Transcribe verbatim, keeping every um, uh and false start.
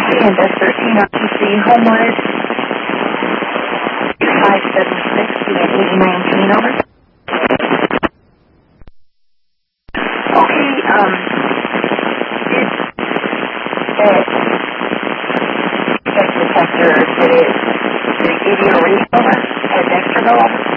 Kansas thirteen R T C Homewood five seven six and eight nineteen, over. Okay, um, did that check detector, did it, did it give you a read, over? Has extra go over?